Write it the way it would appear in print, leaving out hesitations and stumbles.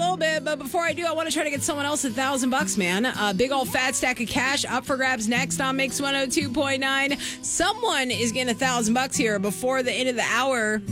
little bit, but before I do, I want to try to get someone else $1,000, man. A big old fat stack of cash up for grabs next on Mix 102.9. Someone is getting $1,000 here before the end of the hour.